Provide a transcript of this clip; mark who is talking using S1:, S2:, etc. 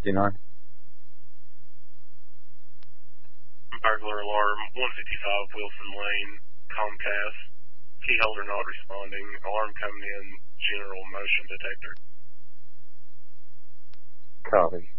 S1: Do you know?
S2: Burglar alarm, 155 Wilson Lane, Comcast. Key holder not responding. Alarm coming in, general motion detector.
S1: Copy.